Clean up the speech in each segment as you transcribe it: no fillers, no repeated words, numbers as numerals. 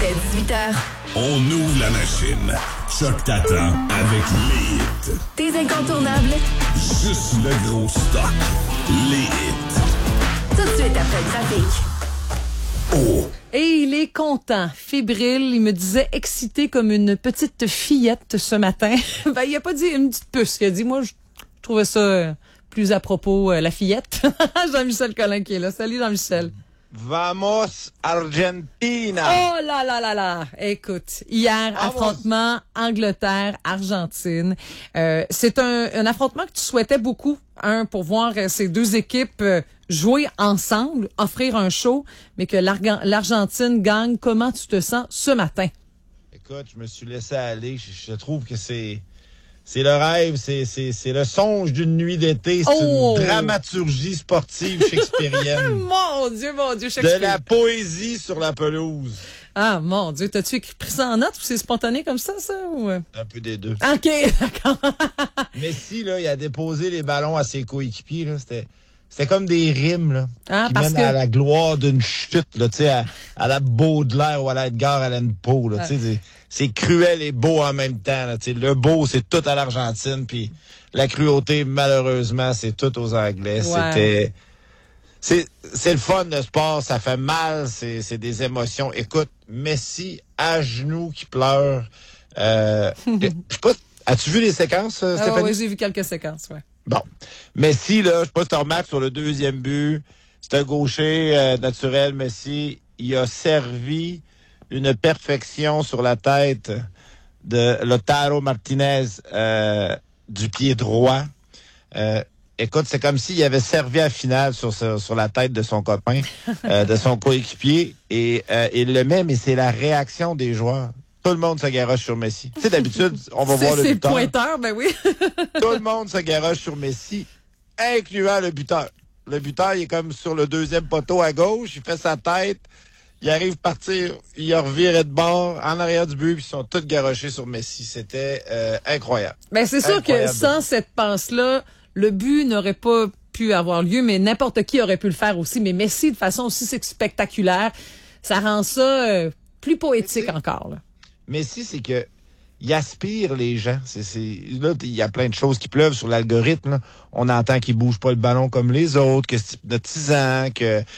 Dès 18h. On ouvre la machine. Choc t'attend avec les hits. Tes incontournables. Juste le gros stock. Les hits. Tout de suite après le trafic. Oh! Et il est content, fébrile. Il me disait excité comme une petite fillette ce matin. Ben, il a pas dit une petite puce. Il a dit, moi, je trouvais ça plus à propos, la fillette. Jean-Michel Collin qui est là. Salut, Jean-Michel. Vamos Argentina! Oh là là là là! Écoute, hier, affrontement Angleterre-Argentine. C'est un affrontement que tu souhaitais beaucoup, pour voir ces deux équipes jouer ensemble, offrir un show, mais que l'Argentine gagne. Comment tu te sens ce matin? Écoute, je me suis laissé aller. Je trouve que c'est le rêve, c'est le songe d'une nuit d'été. C'est une dramaturgie sportive shakespearienne. Mon Dieu, Shakespeare. De la poésie sur la pelouse. Ah, mon Dieu, t'as-tu pris ça en note ou c'est spontané comme ça, ou... Un peu des deux. OK, d'accord. Messi, là, il a déposé les ballons à ses coéquipiers, là. C'était comme des rimes, là. Qui mènent à la gloire d'une chute, là, tu sais, à la Baudelaire ou à la Edgar Allan Poe, là, tu sais. C'est cruel et beau en même temps, là, tu sais. Le beau, c'est tout à l'Argentine, puis la cruauté, malheureusement, c'est tout aux Anglais. Ouais. C'est le fun, le sport, ça fait mal, c'est des émotions. Écoute, Messi à genoux qui pleure. Je sais pas, as-tu vu les séquences, Stéphanie? Oui, j'ai vu quelques séquences, ouais. Bon. Messi, là, je sais pas si tu remarques sur le deuxième but, c'est un gaucher naturel, Messi. Il a servi une perfection sur la tête de Lautaro Martinez du pied droit. Écoute, c'est comme s'il avait servi à la finale sur la tête de son copain, de son coéquipier. Et il le met, mais c'est la réaction des joueurs. Tout le monde se garoche sur Messi. Tu sais, d'habitude, on va voir le buteur. C'est le pointeur, ben oui. Tout le monde se garoche sur Messi, incluant le buteur. Le buteur, il est comme sur le deuxième poteau à gauche, il fait sa tête, il arrive à partir, il a reviré de bord, en arrière du but, puis ils sont tous garochés sur Messi. C'était incroyable. Ben c'est sûr que sans cette passe-là, le but n'aurait pas pu avoir lieu, mais n'importe qui aurait pu le faire aussi. Mais Messi, de façon aussi spectaculaire, ça rend ça plus poétique encore, là. Messi, c'est que il aspire les gens. Là, il y a plein de choses qui pleuvent sur l'algorithme, là. On entend qu'il bouge pas le ballon comme les autres, que c'est hypnotisant,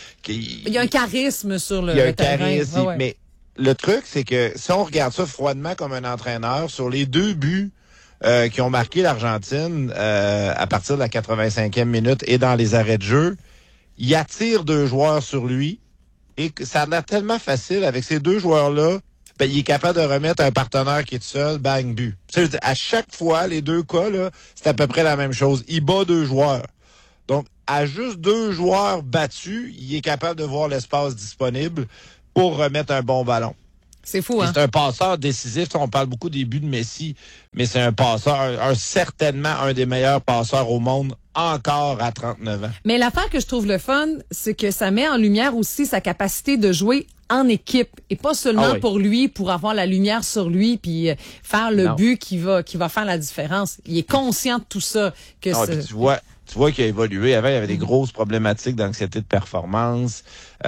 il y a un charisme sur le terrain. Il y a un charisme, ouais. Mais le truc, c'est que si on regarde ça froidement comme un entraîneur, sur les deux buts qui ont marqué l'Argentine à partir de la 85e minute et dans les arrêts de jeu, il attire deux joueurs sur lui et ça a l'air tellement facile avec ces deux joueurs-là. Ben, il est capable de remettre un partenaire qui est seul, bang, but. Tu sais, à chaque fois, les deux cas, là, c'est à peu près la même chose. Il bat deux joueurs. Donc, à juste deux joueurs battus, il est capable de voir l'espace disponible pour remettre un bon ballon. C'est fou, hein? C'est un passeur décisif. On parle beaucoup des buts de Messi, mais c'est un passeur, certainement un des meilleurs passeurs au monde, encore à 39 ans. Mais l'affaire que je trouve le fun, c'est que ça met en lumière aussi sa capacité de jouer en équipe et pas seulement pour lui, pour avoir la lumière sur lui puis faire le but qui va faire la différence. Il est conscient de tout ça. Que tu vois qu'il a évolué. Avant, il y avait des grosses problématiques d'anxiété de performance.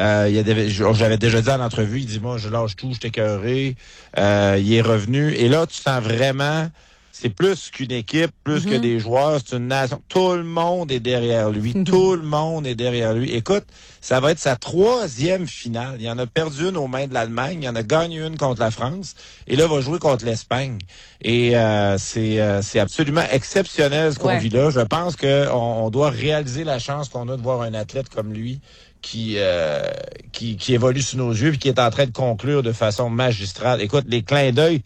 J'avais déjà dit à l'entrevue, il dit, moi, je lâche tout, je suis écœuré. Il est revenu. Et là, tu sens vraiment, c'est plus qu'une équipe, plus que des joueurs, c'est une nation. Tout le monde est derrière lui. Tout le monde est derrière lui. Écoute, ça va être sa 3e finale. Il en a perdu une aux mains de l'Allemagne. Il en a gagné une contre la France. Et là, il va jouer contre l'Espagne. Et c'est absolument exceptionnel ce qu'on vit là. Je pense qu'on doit réaliser la chance qu'on a de voir un athlète comme lui qui évolue sous nos yeux et qui est en train de conclure de façon magistrale. Écoute, les clins d'œil,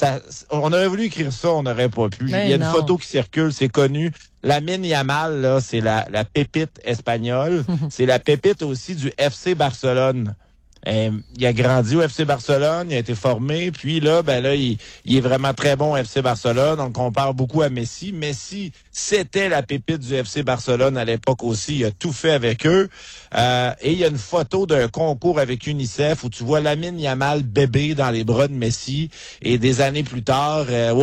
on aurait voulu écrire ça, on n'aurait pas pu. Il y a une photo qui circule, c'est connu. Lamine Yamal, là, c'est la pépite espagnole. C'est la pépite aussi du FC Barcelone. Il a grandi au FC Barcelone, il a été formé, puis là, il est vraiment très bon au FC Barcelone. On le compare beaucoup à Messi. Messi, c'était la pépite du FC Barcelone à l'époque aussi. Il a tout fait avec eux. Et il y a une photo d'un concours avec UNICEF où tu vois Lamine Yamal bébé dans les bras de Messi. Et des années plus tard,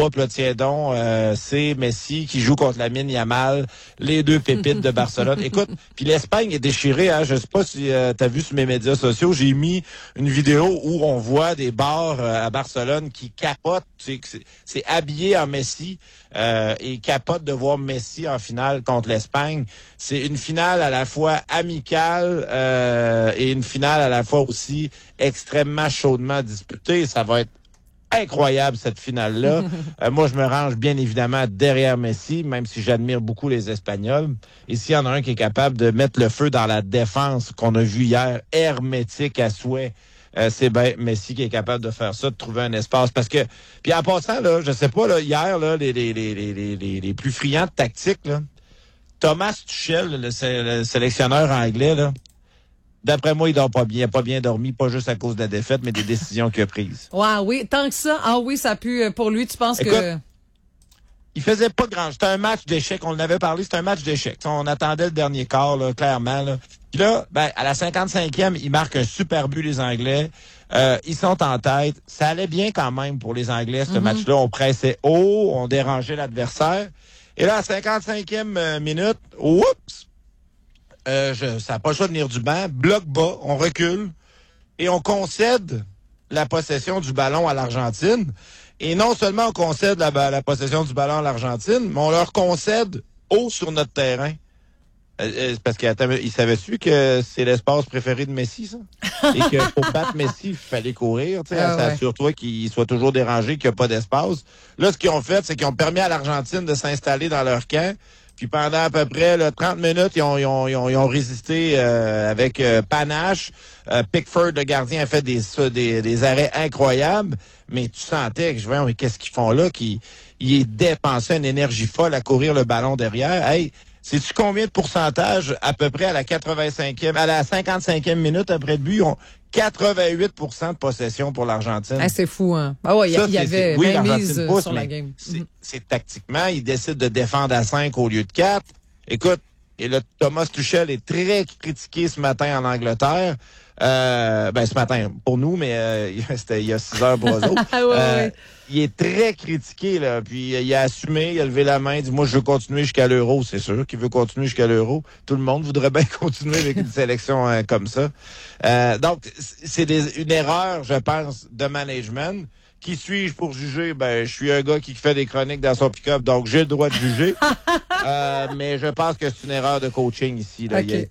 c'est Messi qui joue contre Lamine Yamal, les deux pépites de Barcelone. Écoute, puis l'Espagne est déchirée. Hein, je sais pas si t'as vu sur mes médias sociaux, j'ai mis mis une vidéo où on voit des bars à Barcelone qui capotent. C'est habillé en Messi et capotent de voir Messi en finale contre l'Espagne. C'est une finale à la fois amicale et une finale à la fois aussi extrêmement chaudement disputée. Ça va être incroyable, cette finale-là. Moi, je me range bien évidemment derrière Messi, même si j'admire beaucoup les Espagnols. Et s'il y en a un qui est capable de mettre le feu dans la défense qu'on a vu hier, hermétique à souhait, c'est bien Messi qui est capable de faire ça, de trouver un espace. Parce que, puis en passant, là, je sais pas, là, hier, là, les plus friands de tactique, là, Thomas Tuchel, le sélectionneur anglais, là, d'après moi, il dort pas bien. Il n'a pas bien dormi, pas juste à cause de la défaite, mais des décisions qu'il a prises. Ouais, oui, tant que ça. Ah oui, ça a pu, pour lui, tu penses. Écoute, que... Il faisait pas grand. C'était un match d'échecs. On en avait parlé, c'était un match d'échecs. On attendait le dernier quart, là, clairement. Là. Puis là, ben, à la 55e, ils marquent un super but, les Anglais. Ils sont en tête. Ça allait bien quand même pour les Anglais, ce match-là. On pressait haut, on dérangeait l'adversaire. Et là, à la 55e minute, oups! Ça n'a pas le choix de venir du banc. Bloc bas, on recule et on concède la possession du ballon à l'Argentine. Et non seulement on concède la possession du ballon à l'Argentine, mais on leur concède haut sur notre terrain. Parce qu'ils savaient-tu que c'est l'espace préféré de Messi, ça? Et que pour battre Messi, il fallait courir. Assure-toi qu'il soit toujours dérangé, qu'il n'y a pas d'espace. Là, ce qu'ils ont fait, c'est qu'ils ont permis à l'Argentine de s'installer dans leur camp. Puis pendant à peu près 30 minutes, ils ont résisté avec panache. Pickford, le gardien, a fait des arrêts incroyables. Mais tu sentais que je voyais, qu'est-ce qu'ils font là? Ils dépensaient une énergie folle à courir le ballon derrière. Hey, sais-tu combien de pourcentage à peu près à la 55e minute après le but? Ils ont 88% de possession pour l'Argentine. Ah, c'est fou, hein? Ah ouais, il y avait oui, mise pousse, sur la game. C'est tactiquement, ils décident de défendre à 5 au lieu de 4. Écoute, et là, Thomas Tuchel est très critiqué ce matin en Angleterre. Ce matin pour nous, mais c'était il y a 6 heures pour eux autres. ouais. Il est très critiqué, là. Puis il a assumé, il a levé la main, il dit moi je veux continuer jusqu'à l'Euro. C'est sûr qu'il veut continuer jusqu'à l'Euro. Tout le monde voudrait bien continuer avec une sélection comme ça. Donc c'est une erreur, je pense, de management. Qui suis-je pour juger? Ben, je suis un gars qui fait des chroniques dans son pick-up, donc j'ai le droit de juger. Mais je pense que c'est une erreur de coaching ici. Là. Okay.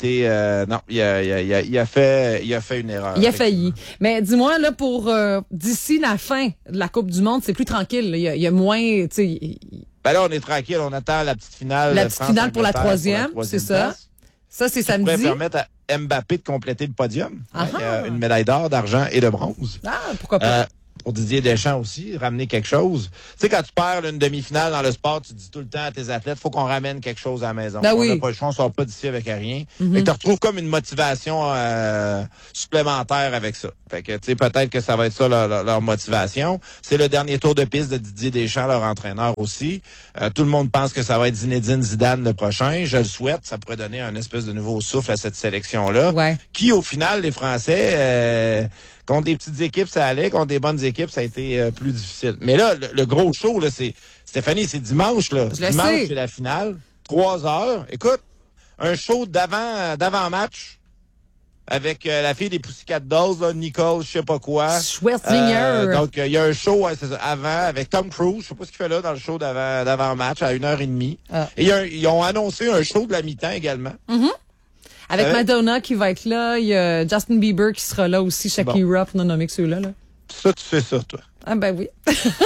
Il a fait une erreur. Il a failli. Mais dis-moi, là, pour d'ici la fin de la Coupe du Monde, c'est plus tranquille. Il y a moins, tu sais. Ben là, on est tranquille. On attend la petite finale. La petite finale pour la troisième, c'est ça. Place. Ça, c'est samedi. Ça pourrait permettre à Mbappé de compléter le podium. Une médaille d'or, d'argent et de bronze. Ah, pourquoi pas? Pour Didier Deschamps aussi, ramener quelque chose. Tu sais, quand tu perds une demi-finale dans le sport, tu dis tout le temps à tes athlètes, faut qu'on ramène quelque chose à la maison. Ben on n'a pas le choix, on sort pas d'ici avec rien. Et tu retrouves comme une motivation supplémentaire avec ça. Fait que, tu sais, peut-être que ça va être ça leur motivation. C'est le dernier tour de piste de Didier Deschamps, leur entraîneur aussi. Tout le monde pense que ça va être Zinedine Zidane le prochain. Je le souhaite. Ça pourrait donner un espèce de nouveau souffle à cette sélection-là. Ouais. Qui, au final, les Français... contre des petites équipes, ça allait. Contre des bonnes équipes, ça a été plus difficile. Mais là, le gros show, là, c'est... Stéphanie, c'est dimanche, là. Dimanche, c'est la finale. 3 heures. Écoute, un show d'avant-match avec la fille des Pussycat Dolls, là, Nicole, je sais pas quoi. Schwarzenegger. Donc, il y a un show c'est ça, avant avec Tom Cruise. Je sais pas ce qu'il fait là dans le show d'avant-match à 1h30. Ah. Et ils ont annoncé un show de la mi-temps également. Avec Madonna qui va être là, il y a Justin Bieber qui sera là aussi, Shakira, pour ne nommer que ceux-là. Là. Ça, tu fais ça, toi. Ah ben oui.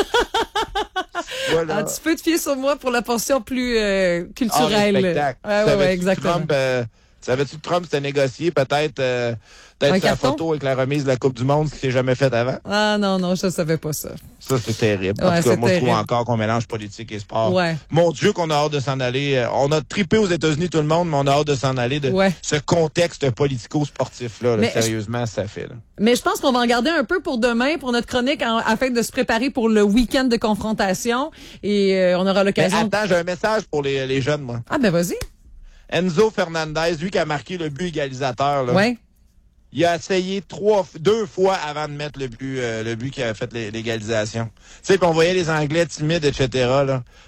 Voilà. Ah, tu peux te fier sur moi pour la portion plus culturelle. Ouais, exactement. Trump, savais-tu que Trump s'était négocié peut-être sa photo avec la remise de la Coupe du Monde, ce qui s'est jamais fait avant? Ah non, je ne savais pas ça. Ça, c'est terrible. En tout cas, moi, je trouve encore qu'on mélange politique et sport. Ouais. Mon Dieu, qu'on a hâte de s'en aller. On a trippé aux États-Unis, tout le monde, mais on a hâte de s'en aller de ce contexte politico-sportif-là. Là, sérieusement, ça fait. Là. Mais je pense qu'on va en garder un peu pour demain, pour notre chronique, afin de se préparer pour le week-end de confrontation. Et on aura l'occasion... Mais attends, j'ai un message pour les jeunes, moi. Ah ben vas-y. Enzo Fernandez, lui qui a marqué le but égalisateur, là. Ouais. Il a essayé 2 fois avant de mettre le but qui a fait l'égalisation. Tu sais, puis on voyait les Anglais timides, etc., là.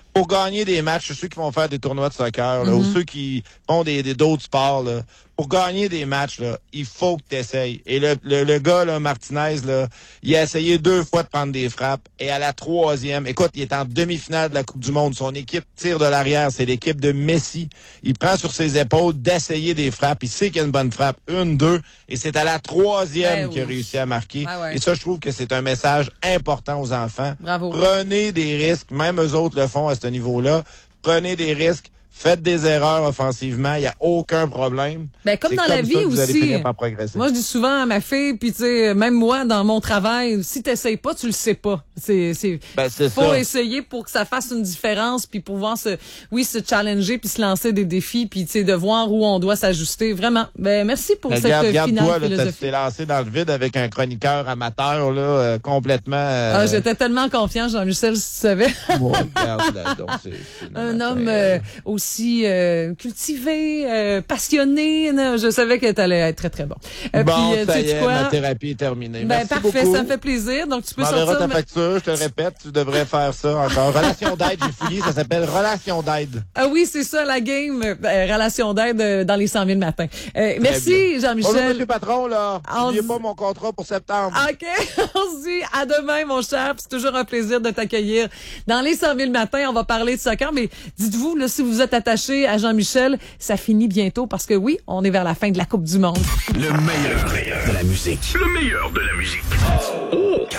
pour gagner des matchs, ceux qui vont faire des tournois de soccer, là, ou ceux qui font d'autres sports, là, pour gagner des matchs, là, il faut que tu essayes. Et le gars, là, Martinez, là, il a essayé 2 fois de prendre des frappes. Et à la 3e, écoute, il est en demi-finale de la Coupe du Monde. Son équipe tire de l'arrière. C'est l'équipe de Messi. Il prend sur ses épaules d'essayer des frappes. Il sait qu'il y a une bonne frappe. 1, 2. Et c'est à la 3e qu'il a réussi à marquer. Ouais. Et ça, je trouve que c'est un message important aux enfants. Bravo. Prenez des risques. Même eux autres le font à ce niveau-là. Prenez des risques. Faites des erreurs offensivement, il n'y a aucun problème. Ben, comme dans la vie ça que vous allez aussi. finir par progresser. Moi, je dis souvent à ma fille, puis tu sais, même moi, dans mon travail, si t'essayes pas, tu le sais pas. C'est faut ça. essayer pour que ça fasse une différence, puis pouvoir se challenger, puis se lancer des défis, puis tu sais, de voir où on doit s'ajuster. Vraiment. Ben, merci pour cette finale toi, philosophie. Tu t'es lancé dans le vide avec un chroniqueur amateur, là, complètement... J'étais tellement confiant, Jean-Michel, si tu savais. Regarde, là, donc, c'est Un homme aussi cultivé, passionné. Non, je savais que t'allais être très, très bon. Bon, puis, ça y est, quoi? ma thérapie est terminée. Ben, Merci parfait, beaucoup. ça me fait plaisir. Donc, tu peux M'enverras sortir... ta facture, je te le répète, tu devrais faire ça encore. Relation d'aide, j'ai fouillé, ça s'appelle Relation d'aide. Ah oui, c'est ça, la game. Relation d'aide dans les 100 000 matins. Merci, Jean-Michel. Bonjour, monsieur patron, là. N'oubliez pas mon contrat pour septembre. OK, on se dit à demain, mon cher. C'est toujours un plaisir de t'accueillir dans les 100 000 matins. On va parler de soccer, mais dites-vous, là, si vous êtes attaché à Jean-Michel, ça finit bientôt parce que oui, on est vers la fin de la Coupe du Monde. Le meilleur de la musique. Le meilleur de la musique.